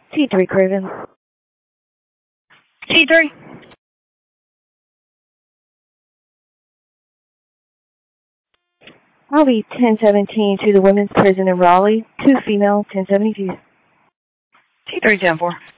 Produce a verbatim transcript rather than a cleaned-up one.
T three Craven. T three. I'll be ten seventeen to the women's prison in Raleigh. Two female, ten seventy-two. T three ten four.